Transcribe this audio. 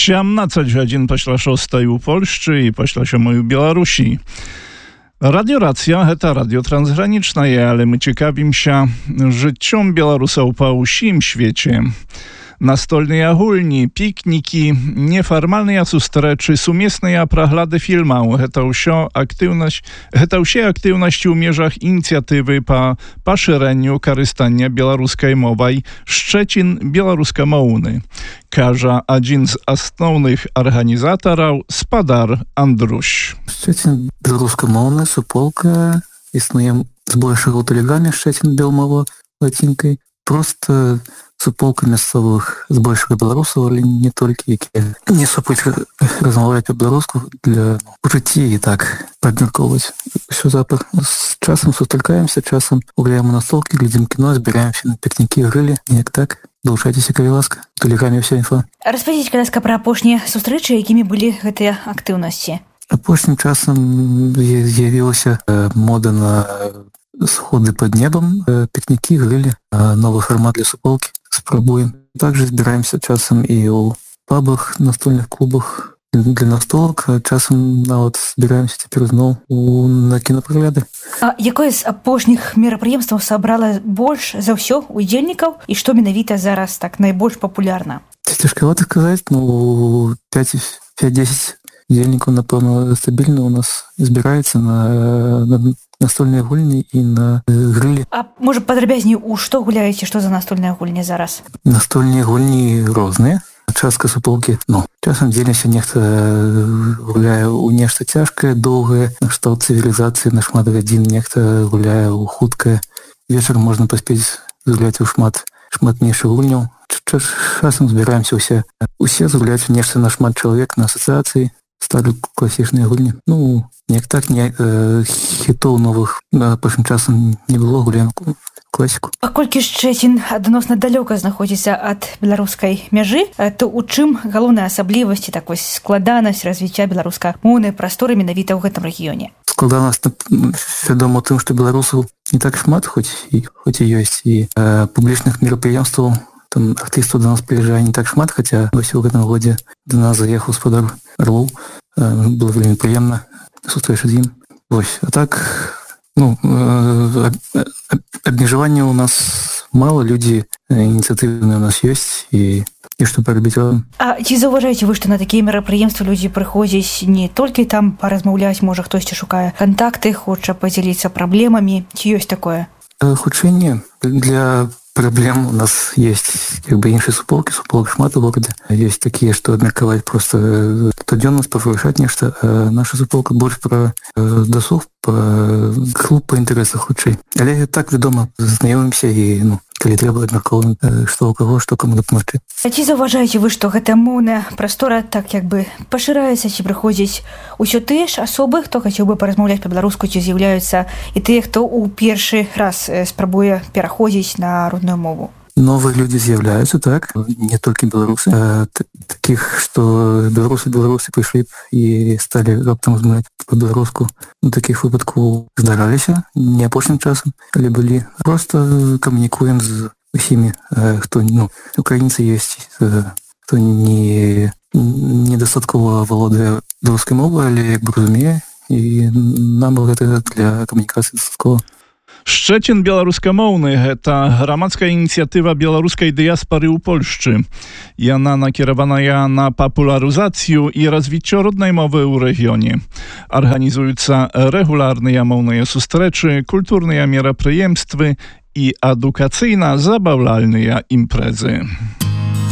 17 godzin пасля 6 у Польшчы і пасля 7 у Беларусі. Radio Racja, to radio transgraniczne, ale my ciekawim się życiom Białorusów po усім świecie. Настольные агульні, пікнікі, нефармальныя сустрэчы, сумесныя прагляды фільмаў. Гэта ўсе актыўнасці ў межах ініцыятывы па пашырэнню карыстання беларускай мовай «Шчэцін беларускамоўны», кажа адзін з асноўных арганізатараў спадар Андруś. Шчэцін беларускамоўны, суполка, існуе з большага тэлеграме Шчэцін белмова лацінкай. Просто суполка мясцовых збольшага беларусаў, але не толькі, якія не супуць размаўляць па-беларуску для жыцці і так падмяркоўваць усё запар. З часам сустракаемся, часам гуляем у настолкі, глядзім кіно, збіраемся на пікнікі, грылі, неяк так. Далучайцеся, калі ласка. У тэлеграме ўся інфа. Распавядзіце, калі ласка, пра апошнія сустрэчы, якімі былі гэтыя актыўнасці. Апошнім часам з'явілася мода на сходы под небом, пикники, грили, новый формат для суполки спробуем. Также збираемся часом и у пабах, настольных клубах для настолок, а часом збираемся теперь зноў на кінапрагляды. А якое з апошніх мерапрыемстваў сабрала больш за ўсё удзельнікаў і што менавіта зараз так найбольш папулярна? Цяжкавата сказаць, 5-10 удзельнікаў, напэўна, стабільна у нас збіраецца на настольныя гульні і на грылі. А можа падрабязней, у што гуляеце, што за настольныя гульні зараз? Настольныя гульні розныя. Частка суполкі, часам дзеліся, нехта гуляе ў нешта цяжкае, доўгае, накшталт цывілізацыі на шмат гадзін, нехта гуляе ў хуткае. Вечар можна паспець згуляць у шмат меншых гульняў. Часам збіраемся усе згуляць нешта на шмат чалавек, на асацыяцыі. Ставлю класічныя гульні. Неяк так, хітоў новых апошнім часам не было, гуляем класіку. Паколькі Шчэцін адносна далёка знаходзіцца ад беларускай мяжы, то у чым галоўная асаблівасць, складанасць развіцця беларускамоўнай прасторы менавіта ў гэтым рэгіёне? Складанасць, вядома, тым, што беларусаў не так шмат, хоць і ёсць, і публічных мерапрыемстваў, там артыстаў до нас прыязджае не так шмат, хаця вось у гэтым годзе до нас заехаў спадар Орлоў. Было вельмі прыемна сустрэча з ім. Вось, а так, абмежавання ў нас мала, людзі ініцыятыўныя у нас ёсць і што парабіць разам. А ці заўважаеце вы, што на такія мерапрыемствы людзі прыходзяць не толькі там паразмаўляць, можа хтосьці шукае кантакты, хоча падзяліцца праблемамі, ці ёсць такое? Хутчэй не. Для праблем у нас есть іншыя суполкі, суполак шмат у горадзе. Ёсць такія, што абмеркаваць проста штодзённасць, павырашаць нешта, а наша суполка больш пра дасуг, клуб па інтарэсах хутчэй. Але так, вядома, знаёмімся і, калі трэба, абмяркоўваем, што ў каго, што каму дапамагчы. А ці заўважаеце вы, што гэтая моўная прастора так пашыраецца, ці прыходзяць усё тыя ж асобы, хто хацеў бы паразмаўляць па-беларуску, ці з'яўляюцца і тыя, хто ў першы раз спрабуе пераходзіць на родную мову? Новыя людзі з'яўляюцца, так, не толькі беларусы. Такіх, што беларусы прыйшлі б і сталі раптам размаўляць па-беларуску. Такіх выпадкаў здараліся, не апошнім часам, але былі. Проста камунікуем з усімі, хто, украінцы ёсць, хто недастаткова валодае беларускай мовай, але разумее, і нам гэта для камунікацыі дастаткова. Шчэцін беларускамоўны – гэта грамадская ініцыятыва беларускай дыяспары ў Польшчы. Яна накіраваная на папулярызацыю і развіццё роднай мовы ў рэгіёне. Арганізуюцца рэгулярныя моўныя сустрэчы, культурныя мерапрыемствы і адукацыйна-забаўляльныя імпрэзы.